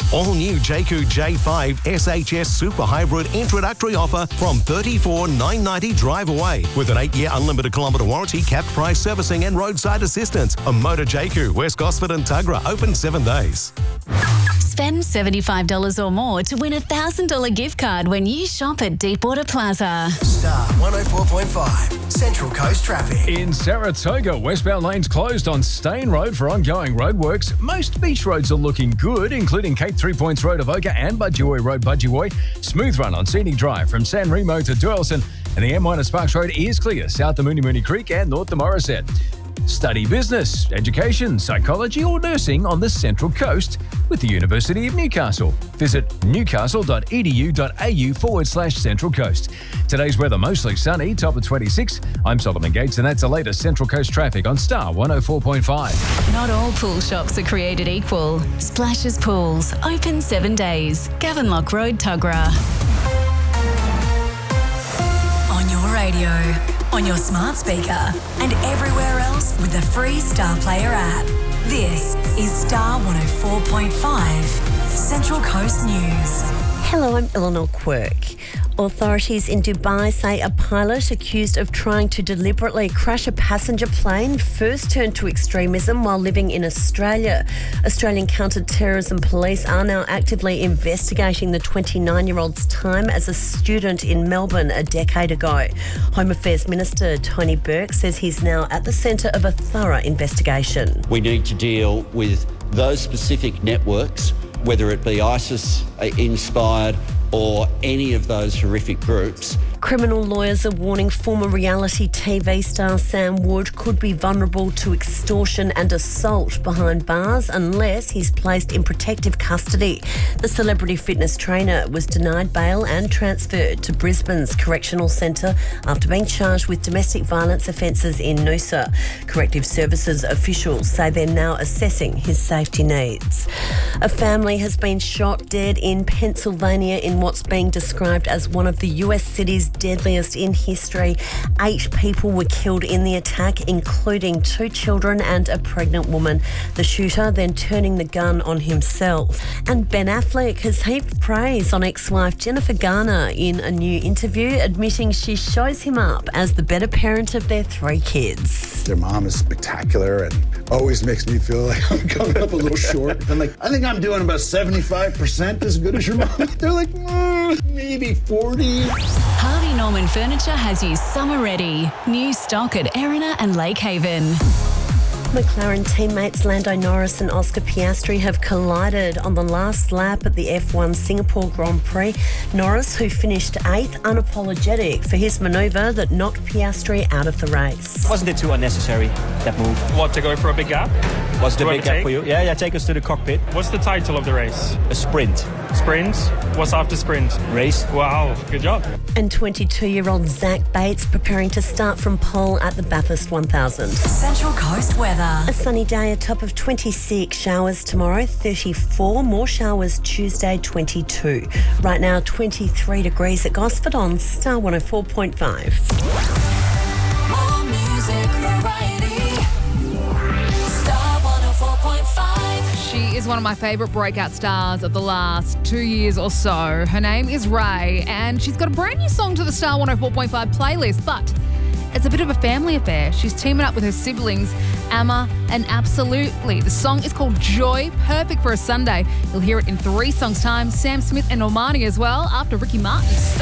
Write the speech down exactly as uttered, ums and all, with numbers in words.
All new J Q J five S H S Super Hybrid introductory offer from thirty-four thousand nine hundred ninety dollars drive away with an eight-year unlimited kilometre warranty, capped price servicing and roadside assistance. A Motor J Q, West Gosford and Tuggerah, open seven days. Spend seventy-five dollars or more to win a one thousand dollars gift card when you shop at Deepwater Plaza. Star one oh four point five, Central Coast Traffic. In Saratoga, westbound lanes closed on Stain Road for ongoing roadworks. Most beach roads are looking good, including Cape Three Points Road, Avoca and Budgewoi Road, Budgewoi. Smooth run on Scenic Drive from San Remo to Doyleson, and the M one at Sparks Road is clear south to Mooney Mooney Creek and north to Morisset. Study business, education, psychology or nursing on the Central Coast with the University of Newcastle. Visit newcastle.edu.au forward slash Central Coast. Today's weather mostly sunny, top of twenty-six. I'm Solomon Gates and that's the latest Central Coast traffic on Star one oh four point five. Not all pool shops are created equal. Splashes Pools, open seven days. Gavenlock Road, Tuggerah. On your radio, on your smart speaker, and everywhere else with the free Star Player app. This is Star one oh four point five, Central Coast News. Hello, I'm Eleanor Quirk. Authorities in Dubai say a pilot accused of trying to deliberately crash a passenger plane first turned to extremism while living in Australia. Australian counter-terrorism police are now actively investigating the twenty-nine-year-old's time as a student in Melbourne a decade ago. Home Affairs Minister Tony Burke says he's now at the centre of a thorough investigation. We need to deal with those specific networks, whether it be ISIS-inspired or any of those horrific groups. Criminal lawyers are warning former reality T V star Sam Wood could be vulnerable to extortion and assault behind bars unless he's placed in protective custody. The celebrity fitness trainer was denied bail and transferred to Brisbane's Correctional Centre after being charged with domestic violence offences in Noosa. Corrective Services officials say they're now assessing his safety needs. A family has been shot dead in Pennsylvania in what's being described as one of the U S cities deadliest in history. Eight people were killed in the attack, including two children and a pregnant woman. The shooter then turning the gun on himself. And Ben Affleck has heaped praise on ex-wife Jennifer Garner in a new interview, admitting she shows him up as the better parent of their three kids. Their mom is spectacular and always makes me feel like I'm coming up a little short. I'm like, I think I'm doing about seventy-five percent as good as your mom. They're like, mm, maybe forty. Harvey Norman Furniture has you summer ready. New stock at Erina and Lake Haven. McLaren teammates Lando Norris and Oscar Piastri have collided on the last lap at the F one Singapore Grand Prix. Norris, who finished eighth, unapologetic for his manoeuvre that knocked Piastri out of the race. Wasn't it too unnecessary, that move? What, to go for a big gap? Was it a big gap for you? Yeah, yeah, take us to the cockpit. What's the title of the race? A sprint. Sprint? What's after sprint? Race. Wow, good job. And twenty-two-year-old Zach Bates preparing to start from pole at the Bathurst one thousand. Central Coast weather. A sunny day, a top of twenty-six. Showers tomorrow, thirty-four. More showers Tuesday, twenty-two. Right now, twenty-three degrees at Gosford on Star one oh four point five. More music variety. Star one oh four point five. She is one of my favourite breakout stars of the last two years or so. Her name is Ray, and she's got a brand new song to the Star one oh four point five playlist, but it's a bit of a family affair. She's teaming up with her siblings, Amma and Absolutely. The song is called Joy, perfect for a Sunday. You'll hear it in three songs' time. Sam Smith and Normani as well, after Ricky Martin.